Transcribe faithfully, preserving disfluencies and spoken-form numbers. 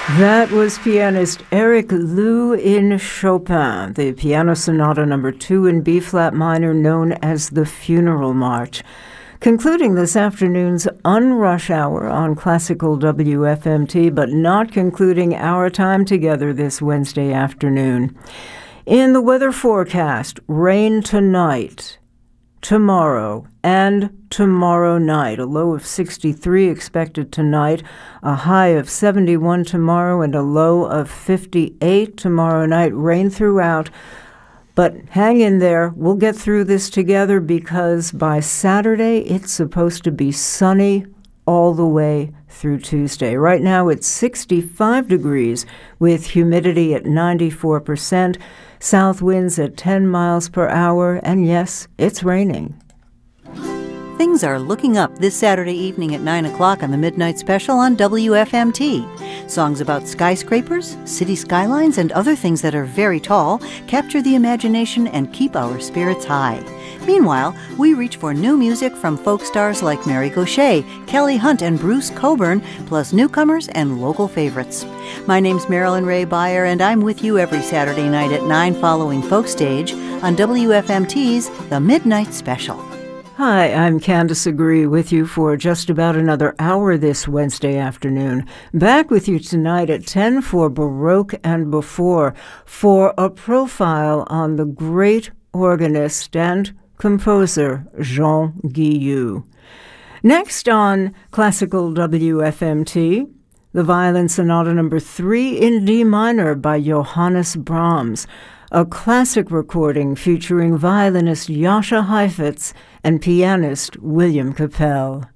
That was pianist Eric Lou in Chopin, the Piano Sonata number two in B-flat minor, known as the Funeral March. Concluding this afternoon's Unrush Hour on Classical W F M T, but not concluding our time together this Wednesday afternoon. In the weather forecast, rain tonight, tomorrow, and tomorrow night. A low of sixty-three expected tonight, a high of seventy-one tomorrow, and a low of fifty-eight tomorrow night. Rain throughout, but hang in there. We'll get through this together because by Saturday it's supposed to be sunny all the way through Tuesday. Right now it's sixty-five degrees with humidity at ninety-four percent. South winds at ten miles per hour, and yes, it's raining. Things are looking up this Saturday evening at nine o'clock on the Midnight Special on W F M T. Songs about skyscrapers, city skylines, and other things that are very tall capture the imagination and keep our spirits high. Meanwhile, we reach for new music from folk stars like Mary Gauthier, Kelly Hunt, and Bruce Cockburn, plus newcomers and local favorites. My name's Marilyn Ray Beyer, and I'm with you every Saturday night at nine following Folk Stage on W F M T's The Midnight Special. Hi, I'm Candace Agree with you for just about another hour this Wednesday afternoon. Back with you tonight at ten for Baroque and Before for a profile on the great organist and composer Jean Guillou. Next on Classical W F M T, the Violin Sonata number three in D minor by Johannes Brahms, a classic recording featuring violinist Jascha Heifetz and pianist William Capell.